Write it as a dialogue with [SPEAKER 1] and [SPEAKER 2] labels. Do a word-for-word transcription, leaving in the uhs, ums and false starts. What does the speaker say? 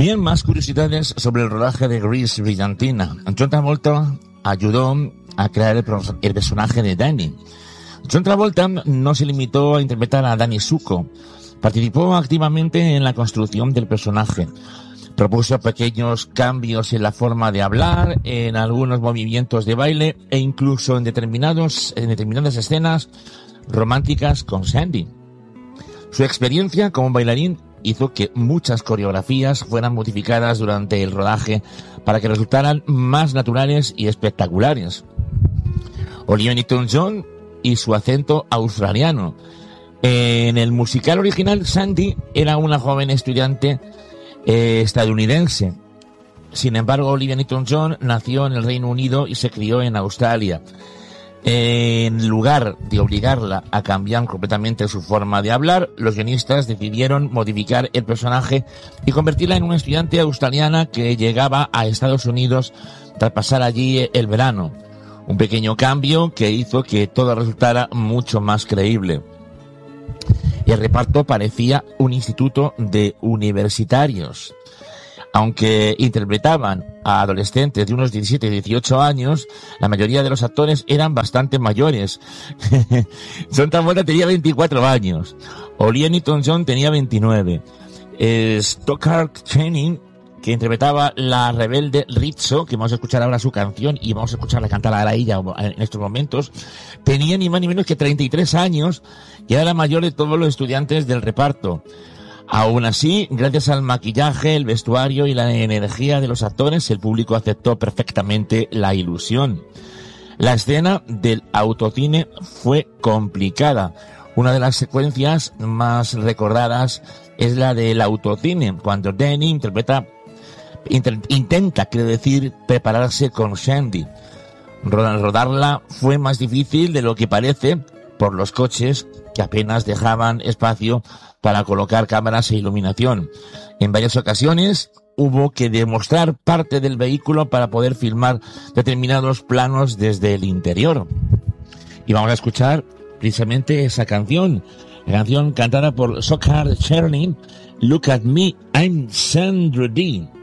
[SPEAKER 1] Bien, más curiosidades sobre el rodaje de Grease Brillantina. John Travolta ayudó a crear el, el personaje de Danny. John Travolta no se limitó a interpretar a Danny Zuko. Participó activamente en la construcción del personaje. Propuso pequeños cambios en la forma de hablar, en algunos movimientos de baile e incluso en determinados, en determinadas escenas románticas con Sandy. Su experiencia como bailarín hizo que muchas coreografías fueran modificadas durante el rodaje para que resultaran más naturales y espectaculares. Olivia Newton-John y su acento australiano. En el musical original, Sandy era una joven estudiante eh, estadounidense. Sin embargo, Olivia Newton-John nació en el Reino Unido y se crió en Australia. En lugar de obligarla a cambiar completamente su forma de hablar, los guionistas decidieron modificar el personaje y convertirla en una estudiante australiana que llegaba a Estados Unidos tras pasar allí el verano. Un pequeño cambio que hizo que todo resultara mucho más creíble. El reparto parecía un instituto de universitarios. Aunque interpretaban a adolescentes de unos diecisiete a dieciocho años, la mayoría de los actores eran bastante mayores. John Travolta tenía veinticuatro años. Olivia Newton-John tenía veintinueve. Eh, Stockard Channing, que interpretaba la rebelde Rizzo, que vamos a escuchar ahora su canción y vamos a escucharla cantar a ella en estos momentos, tenía ni más ni menos que treinta y tres años y era la mayor de todos los estudiantes del reparto. Aún así, gracias al maquillaje, el vestuario y la energía de los actores, el público aceptó perfectamente la ilusión. La escena del autocine fue complicada. Una de las secuencias más recordadas es la del autocine, cuando Danny interpreta, inter, intenta, quiero decir, prepararse con Sandy. Rodarla fue más difícil de lo que parece por los coches que apenas dejaban espacio para colocar cámaras e iluminación. En varias ocasiones hubo que demostrar parte del vehículo para poder filmar determinados planos desde el interior. Y vamos a escuchar precisamente esa canción, la canción cantada por Stockard Channing, Look at Me, I'm Sandra Dee.